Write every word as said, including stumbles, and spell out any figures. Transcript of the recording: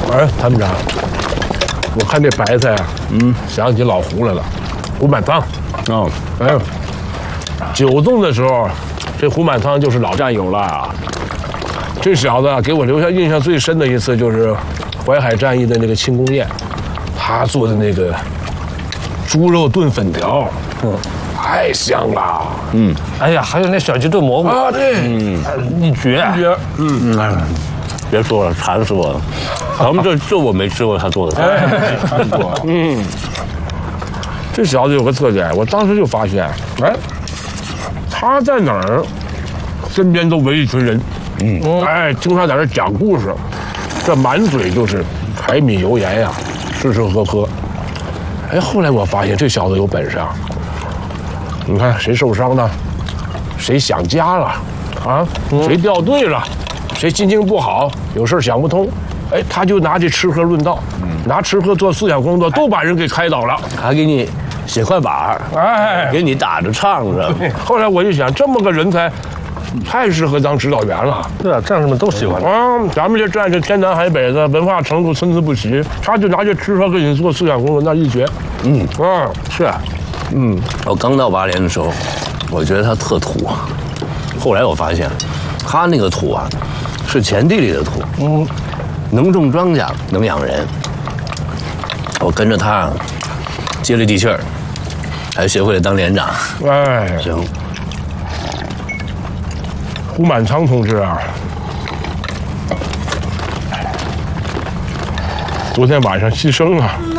哎，参谋长，我看这白菜啊，嗯，想起老胡来了，胡满仓。 哦， 哎，九洞的时候，这胡满仓就是老战友了啊。这小子啊，给我留下印象最深的一次就是淮海战役的那个庆功宴，他做的那个猪肉炖粉条，嗯，太香了。 嗯， 哎呀，还有那小鸡炖蘑菇啊，对， 嗯，一绝， 一绝，嗯。 哎，别说了，馋死我了。咱们这这我没吃过他做的菜。 哎，嗯，这小子有个特点，我当时就发现，哎，他在哪儿，身边都围一群人，嗯，哎，听他在这讲故事，这满嘴就是柴米油盐呀，吃吃喝喝。哎，后来我发现这小子有本事啊！你看谁受伤了，谁想家了，啊，谁掉队了，谁心情不好，有事想不通，哎，他就拿这吃喝论道，拿吃喝做思想工作，都把人给开导了， 还给你写快板， 哎， 给你打着唱着。 后来我就想，这么个人才，太适合当指导员了。 对啊，战士们都喜欢。 啊，咱们这战士天南海北的，文化程度参差不齐，他就拿这吃喝给你做思想工作，那一绝。嗯，啊， 是啊，嗯，我刚到八连的时候，我觉得他特土，后来我发现，他那个土啊，是钱地里的土，嗯，能种庄稼，能养人。我跟着他接了地气儿，还学会了当连长。 哎， 行。 胡满仓同志啊，昨天晚上牺牲了。